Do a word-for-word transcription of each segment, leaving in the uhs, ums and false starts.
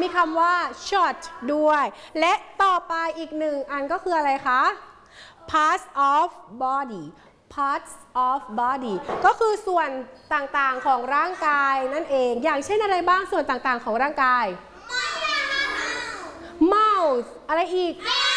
มีคำว่า short ด้วยและต่อไปอีกหนึ่งอันก็คืออะไรคะ parts of body parts of body ก็คือส่วนต่างๆของร่างกายนั่นเองอย่างเช่นอะไรบ้างส่วนต่างๆของร่างกาย mouth อะไรอีก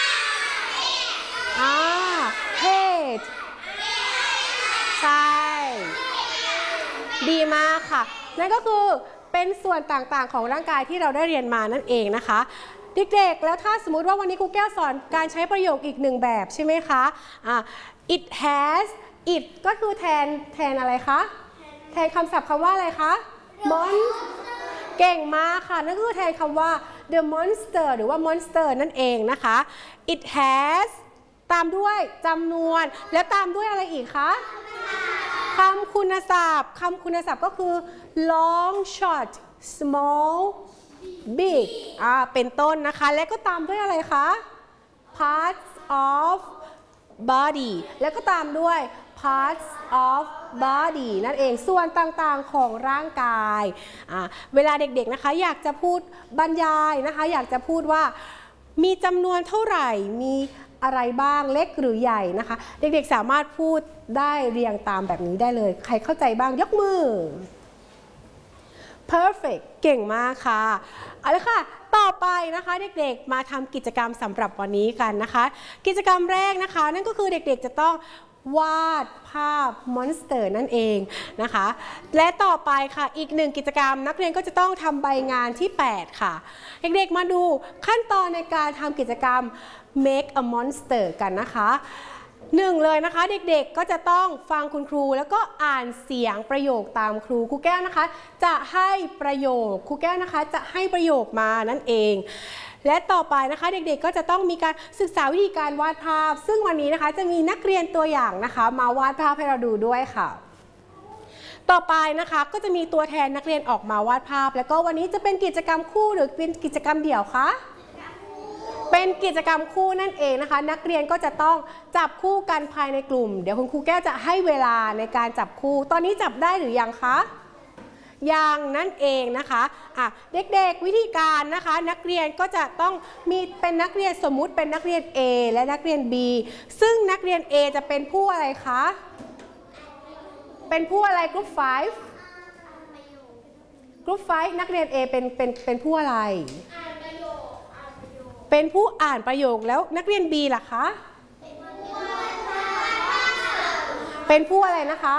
อ่า head ใช่ดีมากค่ะนั่นก็คือเป็นส่วนต่างๆของร่างกายที่เราได้เรียนมานั่นเองนะคะเด็กๆแล้วถ้าสมมุติว่าวันนี้ครูแก้วสอนการใช้ประโยคอีกหนึ่งแบบใช่ไหมคะอ่า it has it ก็คือแทนแทนอะไรคะแทนคำศัพท์คำว่าอะไรคะ mon เก่งมากค่ะนั่นก็คือแทนคำว่า the monster หรือว่า monster นั่นเองนะคะ it has ตามด้วยจำนวนแล้วตามด้วยอะไรอีกคะคำคุณศัพท์คำคุณศัพท์ก็คือ long short small big อ่าเป็นต้นนะคะและก็ตามด้วยอะไรคะ parts of body แล้วก็ตามด้วย parts of body นั่นเองส่วนต่างๆของร่างกายอ่าเวลาเด็กๆนะคะอยากจะพูดบรรยายนะคะอยากจะพูดว่ามีจำนวนเท่าไหร่มีอะไรบ้างเล็กหรือใหญ่นะคะเด็กๆสามารถพูดได้เรียงตามแบบนี้ได้เลยใครเข้าใจบ้างยกมือ perfect เก่งมากค่ะเอาละค่ะต่อไปนะคะเด็กๆมาทำกิจกรรมสำหรับวันนี้กันนะคะกิจกรรมแรกนะคะนั่นก็คือเด็กๆจะต้องวาดภาพมอนสเตอร์นั่นเองนะคะและต่อไปค่ะอีกหนึ่งกิจกรรมนักเรียนก็จะต้องทำใบงานที่แปดค่ะเด็กๆมาดูขั้นตอนในการทำกิจกรรม make a monster กันนะคะหนึ่งเลยนะคะเด็กๆก็จะต้องฟังคุณครูแล้วก็อ่านเสียงประโยคตามครูครูแก้วนะคะจะให้ประโยคครูแก้วนะคะจะให้ประโยคมานั่นเองและต่อไปนะคะเด็กๆก็จะต้องมีการศึกษาวิธีการวาดภาพซึ่งวันนี้นะคะจะมีนักเรียนตัวอย่างนะคะมาวาดภาพให้เราดูด้วยค่ะต่อไปนะคะก็จะมีตัวแทนนักเรียนออกมาวาดภาพแล้วก็วันนี้จะเป็นกิจกรรมคู่หรือเป็นกิจกรรมเดี่ยวคะเป็นกิจกรรมคู่นั่นเองนะคะนักเรียนก็จะต้องจับคู่กันภายในกลุ่มเดี๋ยวคุณครูแก้วจะให้เวลาในการจับคู่ตอนนี้จับได้หรือยังคะยังนั่นเองนะคะอ่ะเด็กๆวิธีการนะคะนักเรียนก็จะต้องมีเป็นนักเรียนสมมุติเป็นนักเรียน A และนักเรียน B ซึ่งนักเรียน A จะเป็นผู้อะไรคะเป็นผู้อะไรกรุ๊ปไฟว์กรุ๊ปไฟว์นักเรียน A เป็นเป็นเป็นผู้อะไรเป็นผู้อ่านประโยคแล้วนักเรียน B ล่ะคะเป็นผู้อะไรนะคะ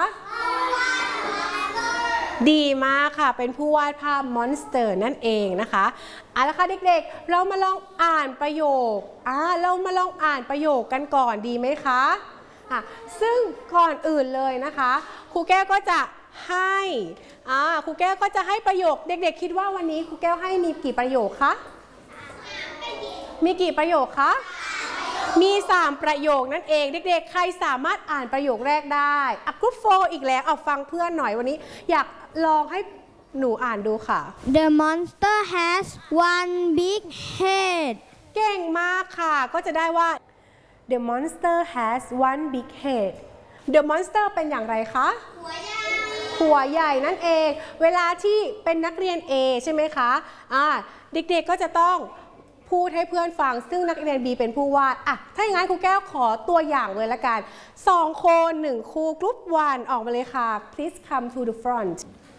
ดีมากค่ะเป็นผู้วาดภาพมอนสเตอร์นั่นเองนะคะเอาละค่ะเด็กๆเรามาลองอ่านประโยคอ่าเรามาลองอ่านประโยคกันก่อนดีไหมคะอ่ะซึ่งก่อนอื่นเลยนะคะครูแก้วก็จะให้อ่าครูแก้วก็จะให้ประโยคเด็กๆคิดว่าวันนี้ครูแก้วให้มีกี่ประโยคคะมีกี่ประโยคคะมีสามประโยคนั่นเองเด็กๆใครสามารถอ่านประโยคแรกได้อ่ะกรุ๊ปโฟร์อีกแล้วเอาฟังเพื่อนหน่อยวันนี้อยากลองให้หนูอ่านดูค่ะ The monster has one big head เก่งมากค่ะก็จะได้ว่า The monster has one big head The monster เป็นอย่างไรคะหัวใหญ่หัวใหญ่นั่นเองเวลาที่เป็นนักเรียน A ใช่ไหมคะอ่าเด็กๆก็จะต้องพูดให้เพื่อนฟังซึ่งนักเรียน B เป็นผู้วาดอ่ะถ้าอย่างนั้นครูแก้วขอตัวอย่างเลยละกันสองคนหนึ่งครูกรุ๊ปวันออกมาเลยค่ะ please come to the front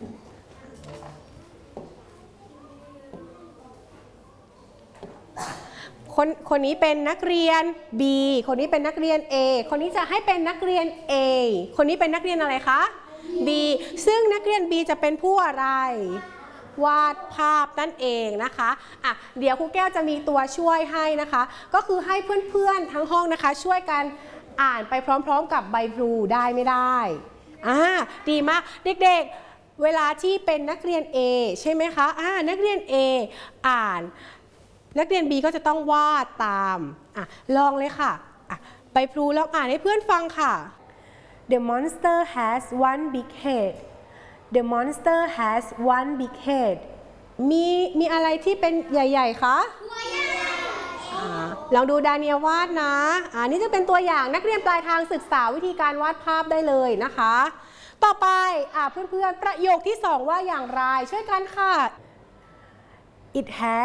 คนคนนี้เป็นนักเรียน B คนนี้เป็นนักเรียน A คนนี้จะให้เป็นนักเรียน A คนนี้เป็นนักเรียนอะไรคะ B ซึ่งนักเรียน B จะเป็นผู้อะไรวาดภาพนั่นเองนะคะอ่ะเดี๋ยวครูแก้วจะมีตัวช่วยให้นะคะก็คือให้เพื่อนๆทั้งห้องนะคะช่วยกันอ่านไปพร้อมๆกับใบพลูได้ไม่ได้อ่าดีมากเด็กๆเวลาที่เป็นนักเรียน A ใช่ไหมคะอ่านักเรียน A อ่านนักเรียน B ก็จะต้องวาดตามอ่ะลองเลยค่ะอ่ะใบพลูลองอ่านให้เพื่อนฟังค่ะ The monster has one big head The monster has one big head มีมีอะไรที่เป็นใหญ่ๆคะลองดูดาเนียลวาดนะอ่านี่จะเป็นตัวอย่างนักเรียนปลายทางศึกษาวิธีการวาดภาพได้เลยนะคะต่อไปอ่าเพื่อนๆประโยคที่สองว่าอย่างไรช่วยกันค่ะ It has